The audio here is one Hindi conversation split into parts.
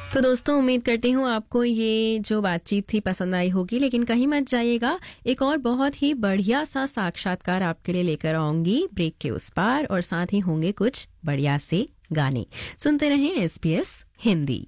तो दोस्तों, उम्मीद करती हूँ आपको ये जो बातचीत थी पसंद आई होगी, लेकिन कहीं मत जाइएगा। एक और बहुत ही बढ़िया सा साक्षात्कार आपके लिए लेकर आऊंगी ब्रेक के उस पार, और साथ ही होंगे कुछ बढ़िया से गाने। सुनते रहें SBS Hindi.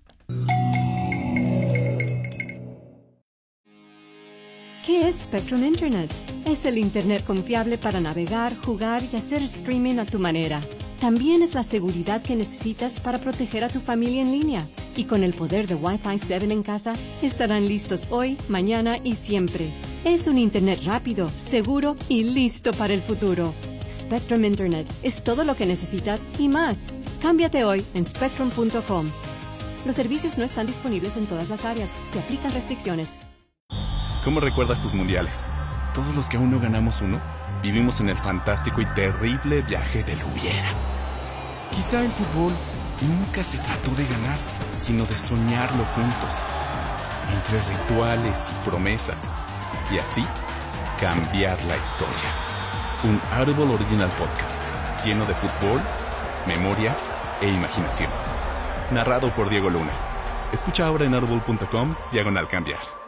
¿Qué es Spectrum Internet? Es el Internet confiable para navegar, jugar y hacer streaming a tu manera. También es la seguridad que necesitas para proteger a tu familia en línea. Y con el poder de Wi-Fi 7 en casa, estarán listos hoy, mañana y siempre. Es un Internet rápido, seguro y listo para el futuro. Spectrum Internet es todo lo que necesitas y más. Cámbiate hoy en spectrum.com. Los servicios no están disponibles en todas las áreas. Se aplican restricciones. ¿Cómo recuerdas tus mundiales? Todos los que aún no ganamos uno, vivimos en el fantástico y terrible viaje del hubiera. Quizá el fútbol nunca se trató de ganar, sino de soñarlo juntos, entre rituales y promesas, y así cambiar la historia. Un Audible Original Podcast, lleno de fútbol, memoria e imaginación. Narrado por Diego Luna. Escucha ahora en audible.com/cambiar.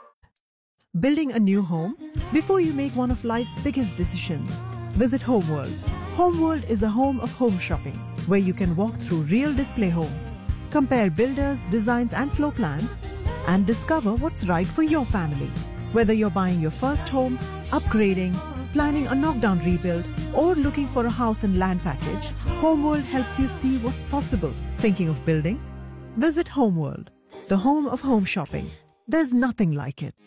Building a new home? Before you make one of life's biggest decisions, visit Homeworld. Homeworld is a home of home shopping, where you can walk through real display homes, compare builders, designs and floor plans, and discover what's right for your family. Whether you're buying your first home, upgrading, planning a knockdown rebuild, or looking for a house and land package, Homeworld helps you see what's possible. Thinking of building? Visit Homeworld, the home of home shopping. There's nothing like it.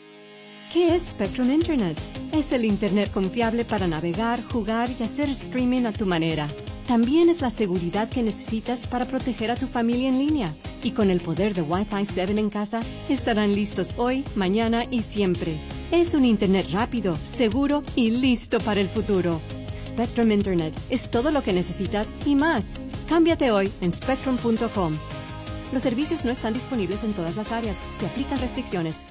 ¿Qué es Spectrum Internet? Es el Internet confiable para navegar, jugar y hacer streaming a tu manera. También es la seguridad que necesitas para proteger a tu familia en línea. Y con el poder de Wi-Fi 7 en casa, estarán listos hoy, mañana y siempre. Es un Internet rápido, seguro y listo para el futuro. Spectrum Internet es todo lo que necesitas y más. Cámbiate hoy en spectrum.com. Los servicios no están disponibles en todas las áreas. Se aplican restricciones.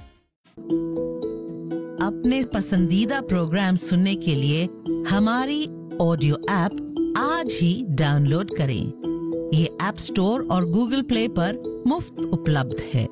अपने पसंदीदा प्रोग्राम सुनने के लिए हमारी ऑडियो ऐप आज ही डाउनलोड करें। ये ऐप स्टोर और गूगल प्ले पर मुफ्त उपलब्ध है।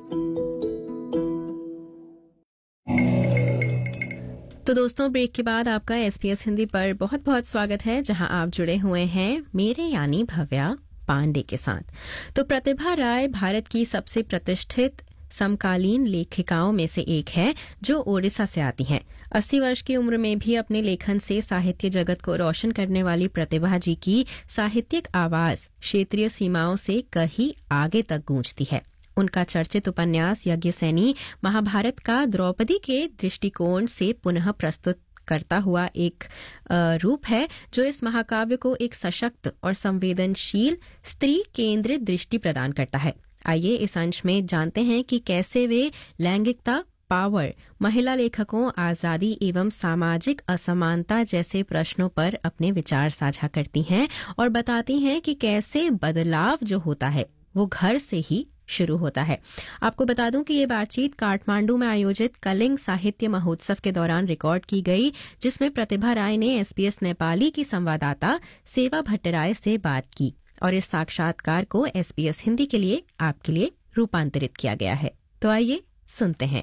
तो दोस्तों, ब्रेक के बाद आपका SBS हिंदी पर बहुत बहुत स्वागत है, जहां आप जुड़े हुए हैं मेरे यानी भव्या पांडे के साथ। तो प्रतिभा राय भारत की सबसे प्रतिष्ठित समकालीन लेखिकाओं में से एक है, जो ओडिशा से आती हैं। 80 वर्ष की उम्र में भी अपने लेखन से साहित्य जगत को रोशन करने वाली प्रतिभा जी की साहित्यिक आवाज क्षेत्रीय सीमाओं से कहीं आगे तक गूंजती है। उनका चर्चित उपन्यास यज्ञसेनी महाभारत का द्रौपदी के दृष्टिकोण से पुनः प्रस्तुत करता हुआ एक रूप है, जो इस महाकाव्य को एक सशक्त और संवेदनशील स्त्री केंद्रित दृष्टि प्रदान करता है। आइए इस अंश में जानते हैं कि कैसे वे लैंगिकता, पावर, महिला लेखकों, आजादी एवं सामाजिक असमानता जैसे प्रश्नों पर अपने विचार साझा करती हैं, और बताती हैं कि कैसे बदलाव जो होता है वो घर से ही शुरू होता है। आपको बता दूं कि ये बातचीत काठमांडू में आयोजित कलिंग साहित्य महोत्सव के दौरान रिकॉर्ड की गई, जिसमें प्रतिभा राय ने SBS नेपाली की संवाददाता सेवा भट्टराय से बात की, और इस साक्षात्कार को SBS हिंदी के लिए आपके लिए रूपांतरित किया गया है। तो आइए सुनते हैं।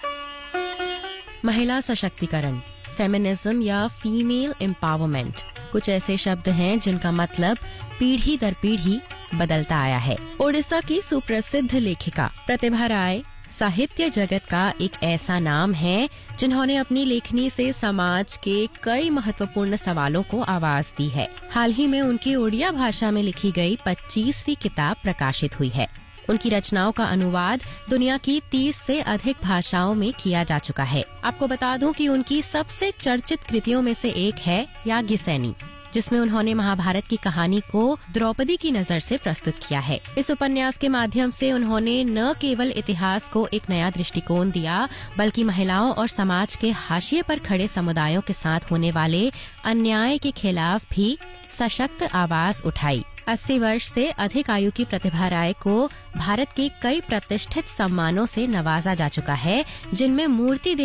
महिला सशक्तिकरण, फेमिनिज्म या फीमेल एम्पावरमेंट कुछ ऐसे शब्द हैं जिनका मतलब पीढ़ी दर पीढ़ी बदलता आया है। ओडिशा की सुप्रसिद्ध लेखिका प्रतिभा राय साहित्य जगत का एक ऐसा नाम है जिन्होंने अपनी लेखनी से समाज के कई महत्वपूर्ण सवालों को आवाज दी है। हाल ही में उनकी ओडिया भाषा में लिखी गई 25वीं किताब प्रकाशित हुई है। उनकी रचनाओं का अनुवाद दुनिया की 30 से अधिक भाषाओं में किया जा चुका है। आपको बता दूं कि उनकी सबसे चर्चित कृतियों में से एक है याज्ञसेनी, जिसमें उन्होंने महाभारत की कहानी को द्रौपदी की नजर से प्रस्तुत किया है। इस उपन्यास के माध्यम से उन्होंने न केवल इतिहास को एक नया दृष्टिकोण दिया, बल्कि महिलाओं और समाज के हाशिए पर खड़े समुदायों के साथ होने वाले अन्याय के खिलाफ भी सशक्त आवाज उठाई। 80 वर्ष से अधिक आयु की प्रतिभा राय को भारत के कई प्रतिष्ठित सम्मानों से नवाजा जा चुका है, जिनमें मूर्ति